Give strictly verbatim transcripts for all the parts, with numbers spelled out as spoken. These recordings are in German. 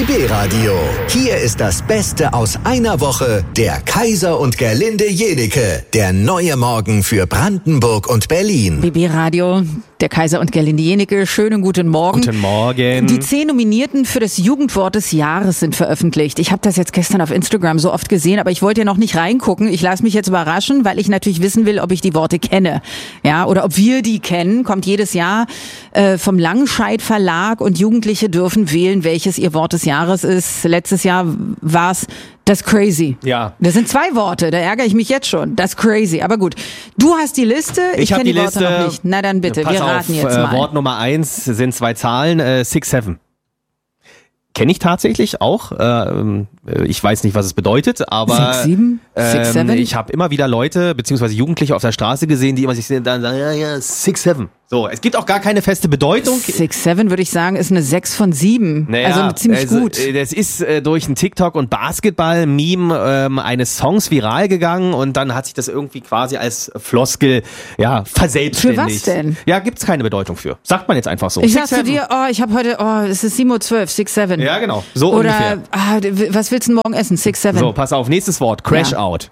B-B-Radio. Hier ist das Beste aus einer Woche. Der Kaiser und Gerlinde Jenike. Der neue Morgen für Brandenburg und Berlin. B B-Radio, der Kaiser und Gerlinde Jenike. Schönen guten Morgen. Guten Morgen. Die zehn Nominierten für das Jugendwort des Jahres sind veröffentlicht. Ich habe das jetzt gestern auf Instagram so oft gesehen, aber ich wollte ja noch nicht reingucken. Ich lasse mich jetzt überraschen, weil ich natürlich wissen will, ob ich die Worte kenne. Ja, oder ob wir die kennen. Kommt jedes Jahr äh, vom Langscheid Verlag und Jugendliche dürfen wählen, welches ihr Wort des Jahres ist. Letztes Jahr war es das Crazy. Ja. Das sind zwei Worte, da ärgere ich mich jetzt schon. Das Crazy. Aber gut, du hast die Liste, ich, Ich kenne hab die, die Worte Liste. noch nicht. Na dann bitte, Pass wir auf, raten jetzt äh, mal. Wort Nummer eins sind zwei Zahlen, äh, six seven. Kenne ich tatsächlich auch. Ähm, ich weiß nicht, was es bedeutet, aber Six, sieben? Six, ähm, seven? ich habe immer wieder Leute beziehungsweise Jugendliche auf der Straße gesehen, die immer sich dann sagen, ja, ja, six seven. So, es gibt auch gar keine feste Bedeutung. Six, seven würde ich sagen, ist eine sechs von sieben. Naja, also ziemlich also, gut. äh, Das ist äh, durch ein TikTok- und Basketball-Meme ähm, eines Songs viral gegangen und dann hat sich das irgendwie quasi als Floskel ja verselbstständigt. Für was denn? Ja, gibt's keine Bedeutung für. Sagt man jetzt einfach so. Ich Six, sag zu seven. dir, oh, ich habe heute, oh, es ist sieben Uhr zwölf, six, seven. Ja, genau. So Oder, ungefähr. ah, d- was willst du morgen essen? Six, seven. So, pass auf, nächstes Wort. Crash Ja. out.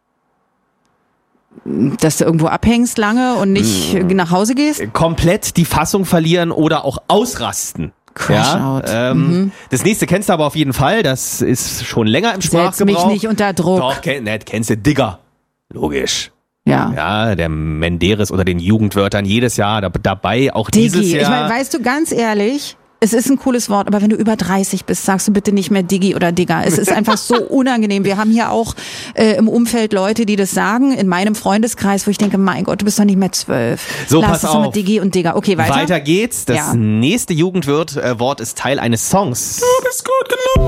Dass du irgendwo abhängst lange und nicht Mm. nach Hause gehst? Komplett die Fassung verlieren oder auch ausrasten. Crash ja, out. Ähm, Das nächste kennst du aber auf jeden Fall. Das ist schon länger im Setz mich Sprachgebrauch. nicht unter Druck. Doch, kenn, ne, kennst du Digger. Logisch. Ja. Ja, der Menderes unter den Jugendwörtern jedes Jahr da, dabei, auch dieses Digi. Jahr. Ich meine, weißt du, ganz ehrlich, es ist ein cooles Wort, aber wenn du über dreißig bist, sagst du bitte nicht mehr Digi oder Digga. Es ist einfach so unangenehm. Wir haben hier auch äh, im Umfeld Leute, die das sagen, in meinem Freundeskreis, wo ich denke, mein Gott, du bist doch nicht mehr zwölf. So, Lass pass es doch mit auf. Digi und Digga. Okay, weiter. Weiter geht's. Das Ja. nächste Jugendwort äh, Wort ist Teil eines Songs. Du bist gut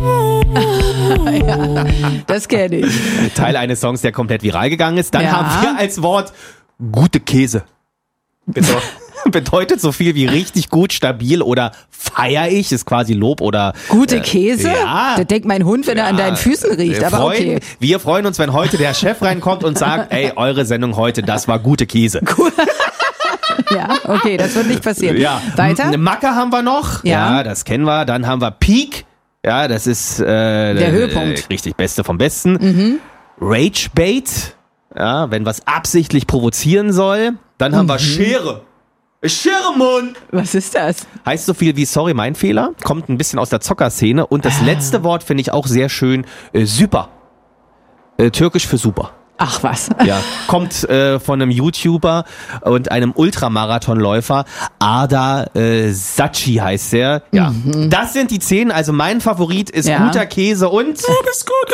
Ja, das kenne ich. Teil eines Songs, der komplett viral gegangen ist. Dann Ja. haben wir als Wort gute Käse. Bitte. Bedeutet so viel wie richtig gut, stabil oder feier ich, ist quasi Lob oder Gute äh, Käse? Ja. Das denkt mein Hund, wenn er an deinen Füßen riecht. Wir Aber freuen, okay. Wir freuen uns, wenn heute der Chef reinkommt und sagt, ey, eure Sendung heute, das war gute Käse. Ja, okay, das wird nicht passieren. Ja. Weiter? Eine Macke haben wir noch. Ja. Ja, das kennen wir. Dann haben wir Peak. Ja, das ist äh, der Höhepunkt. Äh, richtig, Beste vom Besten. Mhm. Ragebait. Ja, wenn was absichtlich provozieren soll. Dann haben Mhm. wir Schere. Schere, Mann! Was ist das? Heißt so viel wie sorry, mein Fehler. Kommt ein bisschen aus der Zockerszene. Und das letzte Wort finde ich auch sehr schön. Äh, super. Äh, Türkisch für super. Ach was. Ja, kommt äh, von einem YouTuber und einem Ultramarathonläufer. Ada äh, Sachi heißt der. Ja, das sind die zehn. Also mein Favorit ist Ja. guter Käse und du bist gut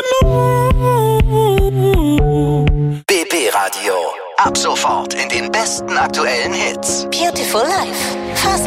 B B-Radio. Ab sofort in den besten aktuellen Hits. Beautiful Life. Fast